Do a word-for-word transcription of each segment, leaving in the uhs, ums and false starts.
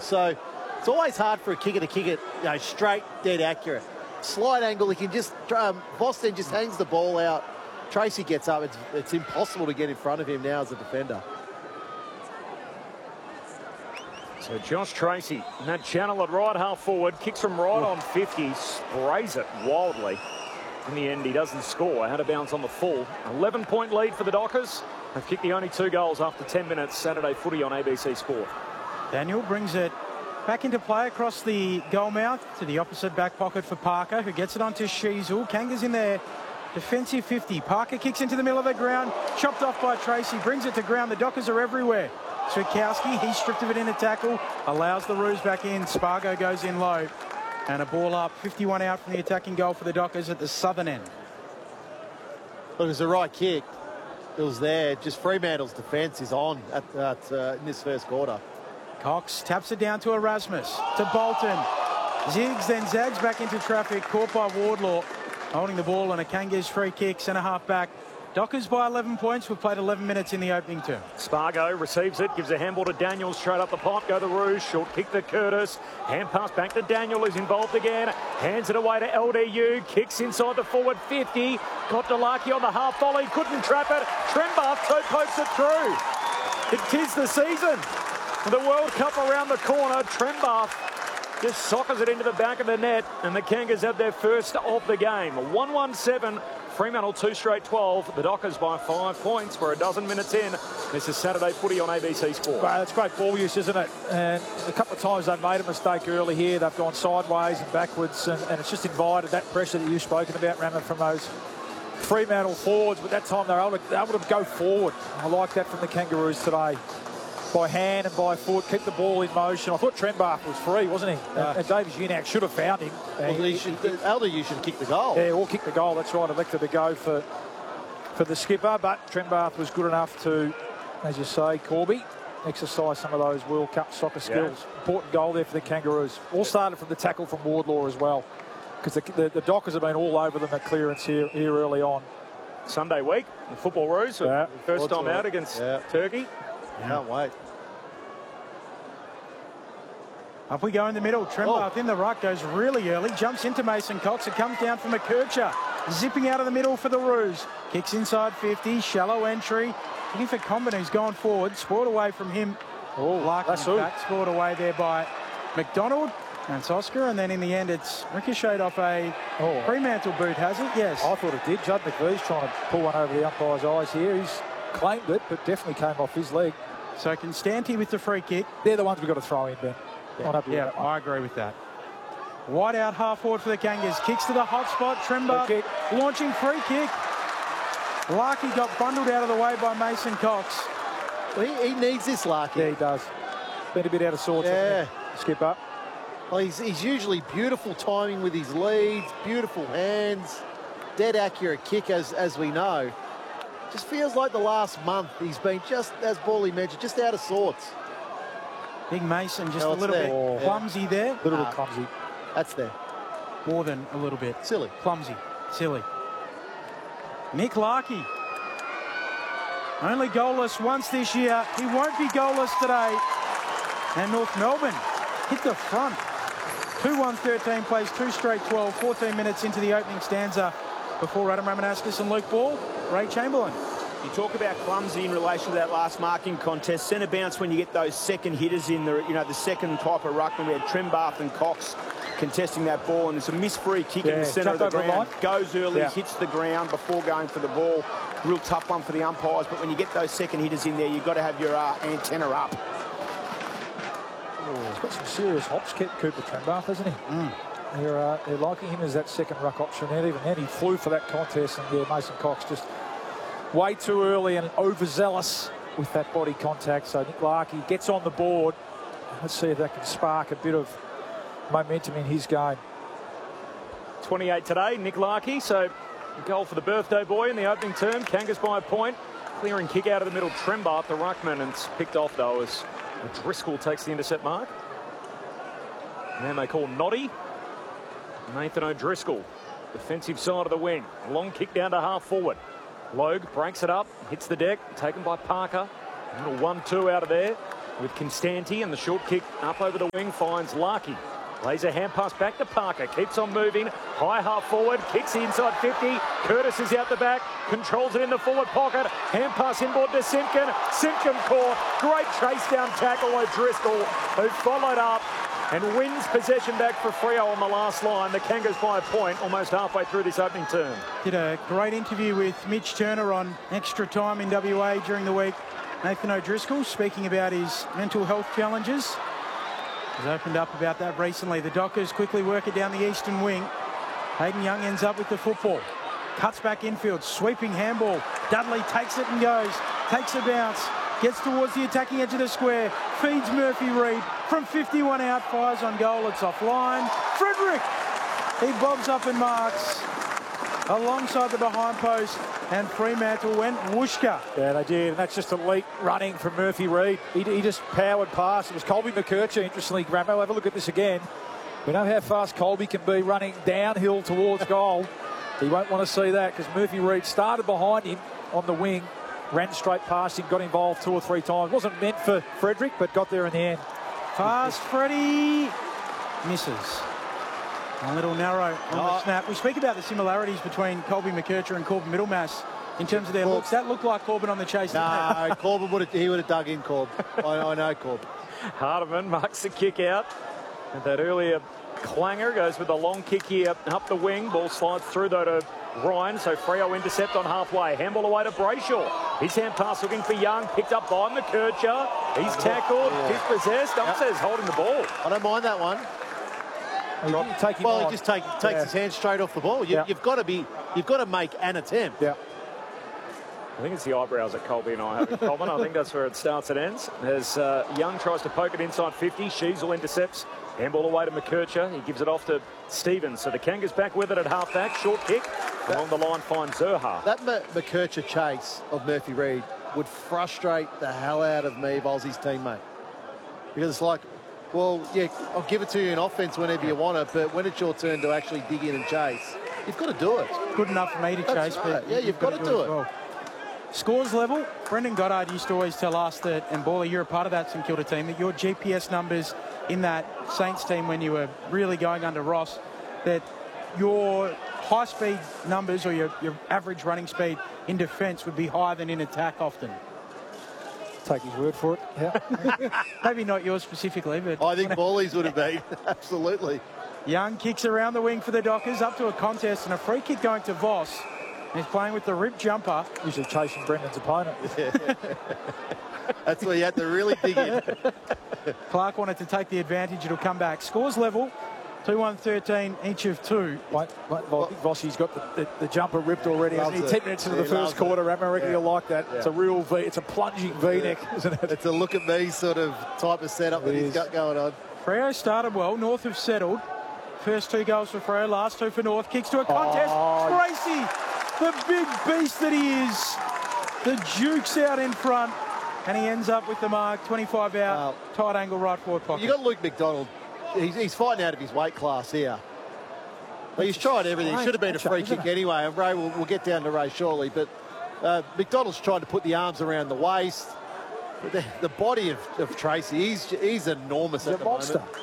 So it's always hard for a kicker to kick it, you know, straight, dead accurate. Slight angle, he can just, um, Boston just hangs the ball out. Tracy gets up. It's, it's impossible to get in front of him now as a defender. So Josh Tracy, and that channel at right half forward, kicks from right on fifty, sprays it wildly. In the end, he doesn't score. Had a bounce on the full. eleven point lead for the Dockers. They've kicked the only two goals after ten minutes. Saturday footy on A B C Sport. Daniel brings it back into play across the goal mouth to the opposite back pocket for Parker, who gets it onto Sheasel. Kanga's in there. Defensive fifty. Parker kicks into the middle of the ground. Chopped off by Tracy. Brings it to ground. The Dockers are everywhere. Switkowski, he stripped of it in a tackle. Allows the Roos back in. Spargo goes in low. And a ball up. fifty-one out from the attacking goal for the Dockers at the southern end. Look, it was the right kick. It was there. Just Fremantle's defence is on at, at, uh, in this first quarter. Cox taps it down to Erasmus. To Bolton. Ziggs, then zags back into traffic. Caught by Wardlaw. Holding the ball and a Kangas free kick. Centre half back. Dockers by eleven points. We've played eleven minutes in the opening term. Spargo receives it, gives a handball to Daniels straight up the pot. Go the Rouge, short kick to Curtis. Hand pass back to Daniel, who's involved again. Hands it away to L D U. Kicks inside the forward fifty. Got Delaki on the half volley. Couldn't trap it. Trembath toe pokes it through. It is the season. The World Cup around the corner. Trembath just sockers it into the back of the net. And the Kangas have their first of the game. one one seven. Fremantle two straight twelve. The Dockers by five points. We're a dozen minutes in. This is Saturday footy on A B C Sport. Well, it's great ball use, isn't it? And a couple of times they've made a mistake early here. They've gone sideways and backwards, and, and it's just invited that pressure that you've spoken about, Rammer, from those Fremantle forwards. But that time they're able to, they're able to go forward. I like that from the Kangaroos today. By hand and by foot, keep the ball in motion. I thought Trembath was free, wasn't he? Yeah. And, and Davis Unac should have found him. Well, he, he should, Elder, you should kick the goal. Yeah, or kick the goal. That's right. Elected to go for for the skipper, but Trembath was good enough to, as you say, Corby, exercise some of those World Cup soccer skills. Yeah. Important goal there for the Kangaroos. All started from the tackle from Wardlaw as well, because the, the, the Dockers have been all over them at clearance here, here early on. Sunday week, the Football Roos, yeah. first time out against yeah. Turkey. Can't wait. Up we go in the middle. Trembath oh. in the ruck, goes really early, jumps into Mason Cox. It comes down from McKercher, zipping out of the middle for the Roos. Kicks inside fifty, shallow entry. Looking for Combin, who's gone forward. Spoiled away from him. Oh, Larkin that's all. back, spoiled away there by McDonald. That's Oscar, and then in the end it's ricocheted off a oh. Fremantle boot, has it? Yes. I thought it did. Judd McVee's trying to pull one over the umpire's eyes here. He's claimed it, but definitely came off his leg. So Constanti with the free kick. They're the ones we've got to throw in, Ben. Yeah, yeah I agree with that. Wide out half forward for the Kangas. Kicks to the hot spot. Trembath launching free kick. Larky got bundled out of the way by Mason Cox. Well, he, he needs this, Larky. Yeah, he does. Been a bit out of sorts. Yeah. Skip up. Well, he's, he's usually beautiful timing with his leads, beautiful hands, dead accurate kick, as, as we know. Just feels like the last month he's been just, as Bally mentioned, just out of sorts. Big Mason just no, a little there. bit oh. clumsy there. A little bit uh, clumsy. That's there. More than a little bit. Silly. Clumsy. Silly. Nick Larky. Only goalless once this year. He won't be goalless today. And North Melbourne hit the front. two one thirteen plays two straight twelve. fourteen minutes into the opening stanza before Adam Ramanauskas and Luke Ball. Ray Chamberlain. You talk about clumsy in relation to that last marking contest. Centre bounce when you get those second hitters in the, you know, the second type of ruckman. We had Trembath and Cox contesting that ball, and it's a missed free kick yeah, in the centre of the ground. The Goes early, yeah. hits the ground before going for the ball. Real tough one for the umpires, but when you get those second hitters in there, you've got to have your uh, antenna up. Oh, he's got some serious hops, Cooper Trembath, hasn't he? Mm. They're, uh, they're liking him as that second ruck option. And even then, he flew for that contest, and yeah, Mason Cox just way too early and overzealous with that body contact. So Nick Larky gets on the board. Let's see if that can spark a bit of momentum in his game. twenty-eight today, Nick Larky. So a goal for the birthday boy in the opening term. Kangas by a point. Clearing kick out of the middle. Trembath, the ruckman, and it's picked off though as Driscoll takes the intercept mark. And they call Noddy. Nathan O'Driscoll, defensive side of the wing. Long kick down to half forward. Logue breaks it up, hits the deck, taken by Parker. A little one two out of there. with Constanti, and the short kick up over the wing finds Larky. Lays a hand pass back to Parker, keeps on moving, high half forward, kicks inside fifty, Curtis is out the back, controls it in the forward pocket, hand pass inboard to Simpkin, Simpkin caught, great chase down tackle by Driscoll, who followed up and wins possession back for Freo on the last line. The Kangas by a point almost halfway through this opening term. Did a great interview with Mitch Turner on Extra Time in W A during the week. Nathan O'Driscoll speaking about his mental health challenges. He's opened up about that recently. The Dockers quickly work it down the eastern wing. Hayden Young ends up with the football. Cuts back infield, sweeping handball. Dudley takes it and goes. Takes a bounce. Gets towards the attacking edge of the square. Feeds Murphy Reid. From fifty-one out, fires on goal. It's offline. Frederick! He bobs up and marks alongside the behind post, and Fremantle went whooshka. Yeah, they did, and that's just elite running from Murphy Reid. He, he just powered past. It was Colby McKercher, interestingly, Gramo. Have a look at this again. We know how fast Colby can be running downhill towards goal. He won't want to see that because Murphy Reid started behind him on the wing, ran straight past him, got involved two or three times. Wasn't meant for Frederick, but got there in the end. Fast Freddie misses. A little narrow on oh. the snap. We speak about the similarities between Colby McKercher and Corbin Middlemass in terms of their Corb. looks. That looked like Corbin on the chase. No, Corbin would have, he would have dug in, Corb. I, I know Corb. Hardiman marks the kick out. And that earlier clanger goes with a long kick here up the wing. Ball slides through though to Ryan. So Freo intercept on halfway. Handball away to Brayshaw. His hand pass looking for Young. Picked up by McKercher. He's tackled. Yeah. Dispossessed. Yep. Says holding the ball. I don't mind that one. Take him well, on. he just take, takes yeah. his hand straight off the ball. You, yeah. You've got to be, you've got to make an attempt. Yeah. I think it's the eyebrows that Colby and I have in common. I think that's where it starts and ends. As uh, Young tries to poke it inside fifty, Sheasel intercepts. Handball away to McKercher. He gives it off to Stevens. So the Kangas back with it at half-back. Short kick. That, along the line finds Zerha. That M McKercher chase of Murphy Reid would frustrate the hell out of me if I was his teammate. Because it's like, well, yeah, I'll give it to you in offence whenever you want it, but when it's your turn to actually dig in and chase, you've got to do it. Good enough for me to That's chase, right. but yeah, you've, you've got, got to do, do it. Well. Scores level. Brendan Goddard used to always tell us that, and Bawley, you're a part of that St Kilda team, that your G P S numbers in that Saints team when you were really going under Ross, that your high-speed numbers or your, your average running speed in defence would be higher than in attack often. Take his word for it. Yeah. Maybe not yours specifically, but I think Bawley's would have been. Absolutely. Young kicks around the wing for the Dockers, up to a contest, and a free kick going to Voss. He's playing with the rip jumper. Usually chasing Brendan's opponent. Yeah. That's where you had to really dig in. Clark wanted to take the advantage. It'll come back. Scores level. two one thirteen, each of two. Wait, wait, well, Vossi's got the, the, the jumper ripped already. Hasn't he? Ten minutes into the first quarter, I reckon you'll like that. Yeah. It's a real V, it's a plunging V-neck, yeah. isn't it? It's a look at me sort of type of setup it that he's is. got going on. Freo started well. North have settled. First two goals for Freo, last two for North. Kicks to a contest. Oh. Tracy, the big beast that he is. The Duke's out in front, and he ends up with the mark. twenty-five out, wow. Tight angle right forward pocket. You got Luke McDonald. He's, he's fighting out of his weight class here. But he's tried everything. It should have been a free kick anyway. And Ray, will we'll get down to Ray shortly. But uh, McDonald's tried to put the arms around the waist. But the, the body of, of Tracy, he's he's enormous he's at a the monster. moment.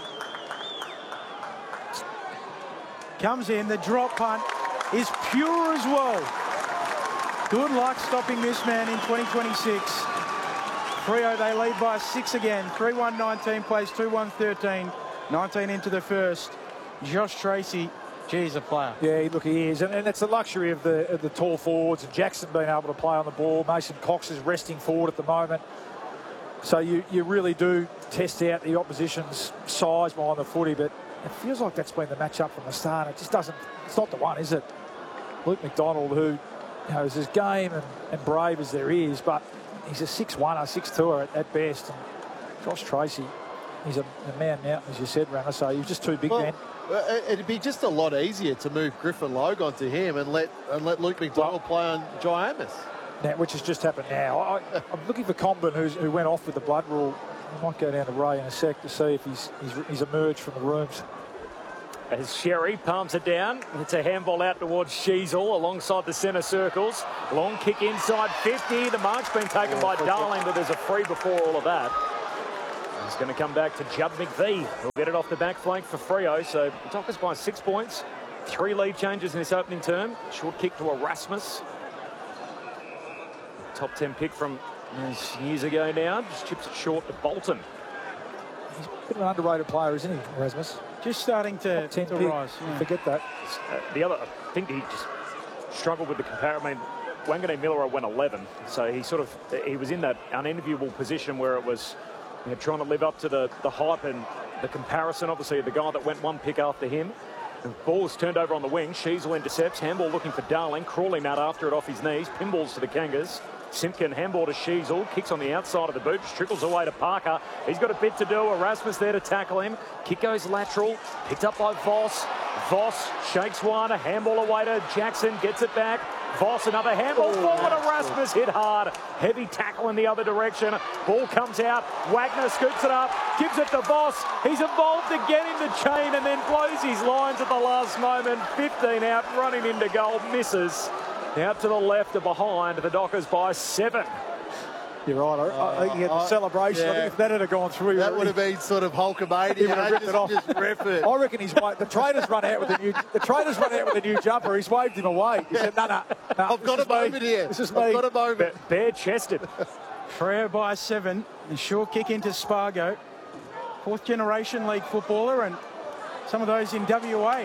Comes in, the drop punt is pure as well. Good luck stopping this man in twenty twenty-six. Freo, they lead by six again. three one nineteen plays two one thirteen. nineteen into the first. Josh Tracy, geez, a player. Yeah, look, he is. And, and it's the luxury of the, of the tall forwards. And Jackson being able to play on the ball. Mason Cox is resting forward at the moment. So you, you really do test out the opposition's size behind the footy. But it feels like that's been the matchup from the start. It just doesn't, it's not the one, is it? Luke McDonald, who, you know, is as game and, and brave as there is, but he's a six one or six two at, at best. And Josh Tracy, he's a, a man mountain, as you said, Rama, so he's just too big, well, man. It'd be just a lot easier to move Griffin Logue onto him and let and let Luke McDonald well, play on Jai Amos. Now, which has just happened now. I, I'm looking for Comben, who's, who went off with the blood rule. I might go down to Ray in a sec to see if he's, he's, he's emerged from the rooms. As Sherry palms it down, it's a handball out towards Sheasel alongside the centre circles. Long kick inside fifty. The mark's been taken yeah, by Darling, but there's a free before all of that. He's going to come back to Judd McVie. He'll get it off the back flank for Freo. So the Dockers by six points. Three lead changes in this opening term. Short kick to Erasmus. Top ten pick from years ago now. Just chips it short to Bolton. He's a bit of an underrated player, isn't he, Erasmus? Just starting to, to rise. Yeah. Forget that. Uh, the other, I think he just struggled with the comparison. I mean, Wangane Miller went eleven, so he sort of he was in that unenviable position where it was, you know, trying to live up to the the hype and the comparison. Obviously, the guy that went one pick after him. The ball is turned over on the wing. Sheasel intercepts. Handball looking for Darling. Crawling out after it off his knees. Pinballs to the Kangas. Simpkin, handball to Sheasel. Kicks on the outside of the boot. Trickles away to Parker. He's got a bit to do. Erasmus there to tackle him. Kick goes lateral. Picked up by Voss. Voss shakes one. A handball away to Jackson. Gets it back. Voss, another handball. Forward, Erasmus hit hard. Heavy tackle in the other direction. Ball comes out. Wagner scoops it up. Gives it to Voss. He's involved again in the chain and then blows his lines at the last moment. fifteen out, running into goal. Misses. Out to the left of behind. The Dockers by seven. You're right. I, I think he had the Uh, celebration. yeah. I think if that had gone through, That would have been sort of Hulkamania. He would have ripped just, it off. Just rip it. I reckon he's the trainers run out with a new the trainers run out with a new jumper. He's waved him away. He said, "No, no, no. I've got a moment here. This is I've me." got a moment. Bare-chested. Freo by seven. The short kick into Spargo. Fourth generation league footballer, and some of those in W A.